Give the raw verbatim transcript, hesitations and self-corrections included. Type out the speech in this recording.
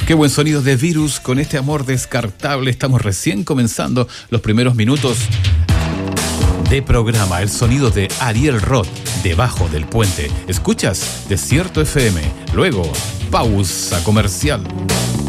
Qué buen sonido de Virus con este amor descartable. Estamos recién comenzando los primeros minutos de programa. El sonido de Ariel Roth, Debajo del Puente. Escuchas Desierto F M. Luego, pausa comercial.